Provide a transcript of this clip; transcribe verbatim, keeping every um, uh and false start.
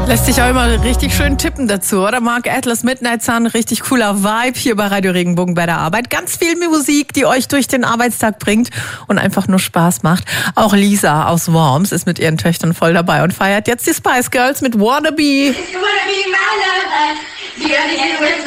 Lässt sich auch immer richtig schön tippen dazu, oder? Mark Atlas, Midnight Sun, richtig cooler Vibe hier bei Radio Regenbogen bei der Arbeit. Ganz viel Musik, die euch durch den Arbeitstag bringt und einfach nur Spaß macht. Auch Lisa aus Worms ist mit ihren Töchtern voll dabei und feiert jetzt die Spice Girls mit Wanna Be.